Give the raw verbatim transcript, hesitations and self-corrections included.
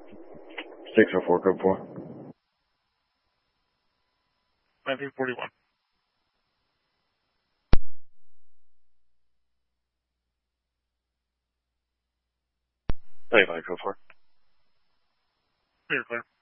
six oh four, code four. nineteen forty-one. thirty-five, code four. Clear, clear.